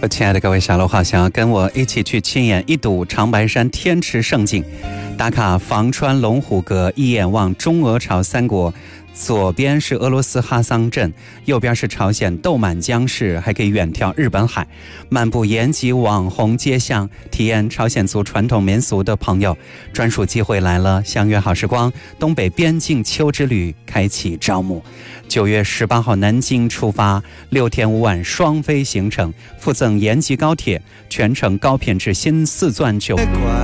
亲爱的各位小楼话，想要跟我一起去亲眼一睹长白山天池胜景，打卡房川龙虎阁，一眼望中俄朝三国。左边是俄罗斯哈桑镇，右边是朝鲜豆满江市，还可以远眺日本海。漫步延吉网红街巷，体验朝鲜族传统民俗的朋友，专属机会来了！相约好时光，东北边境秋之旅开启招募。9月18号南京出发，6天5晚双飞行程，附赠延吉高铁，全程高品质新4钻9。